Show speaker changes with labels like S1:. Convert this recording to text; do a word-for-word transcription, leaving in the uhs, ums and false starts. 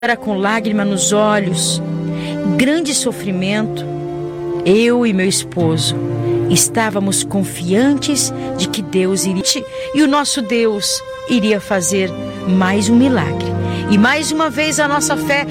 S1: Era com lágrima nos olhos, grande sofrimento, eu e meu esposo estávamos confiantes de que Deus iria, e o nosso Deus iria fazer mais um milagre. E mais uma vez a nossa fé